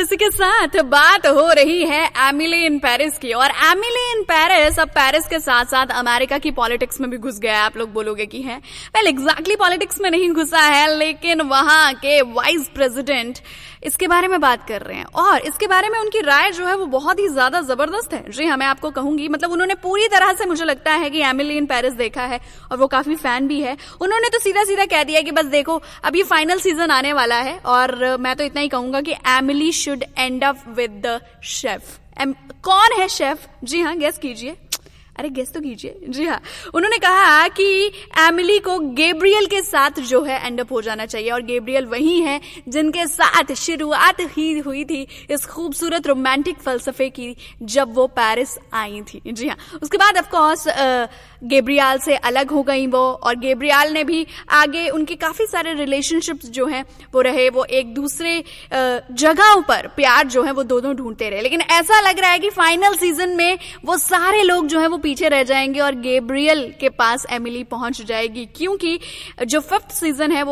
इसी के साथ बात हो रही है एमिली इन पेरिस की। और एमिली इन पेरिस अब पेरिस के साथ साथ अमेरिका की पॉलिटिक्स में भी घुस गया है। आप लोग बोलोगे कि है वेल एग्जैक्टली पॉलिटिक्स में नहीं घुसा है, लेकिन वहां के वाइस प्रेसिडेंट इसके बारे में बात कर रहे हैं और इसके बारे में उनकी राय जो है वो बहुत ही ज्यादा जबरदस्त है। जी हाँ, मैं आपको कहूंगी, मतलब उन्होंने पूरी तरह से, मुझे लगता है कि एमिली इन पेरिस देखा है और वो काफी फैन भी है। उन्होंने तो सीधा सीधा कह दिया कि बस देखो अब ये फाइनल सीजन आने वाला है और मैं तो इतना ही कहूंगा कि Emily should and up with the chef. कौन है शेफ? जी हाँ, गेस कीजिए। अरे गेस तो कीजिए। जी हाँ, उन्होंने कहा कि एमिली को गैब्रियल के साथ जो है एंड अप हो जाना चाहिए और गैब्रियल वही है जिनके साथ शुरुआत ही हुई थी इस खूबसूरत रोमांटिक फलसफे की जब वो पेरिस आई थी। जी हाँ, उसके बाद ऑफ कोर्स गैब्रियल से अलग हो गई वो, और गैब्रियल ने भी आगे उनके काफी सारे रिलेशनशिप्स जो हैं वो रहे, वो एक दूसरे जगहों पर प्यार जो है वो दोनों ढूंढते रहे। लेकिन ऐसा लग रहा है कि फाइनल सीजन में वो सारे लोग जो है वो पीछे रह जाएंगे और गैब्रियल के पास एमिली पहुंच जाएगी, क्योंकि जो 5th सीजन है वो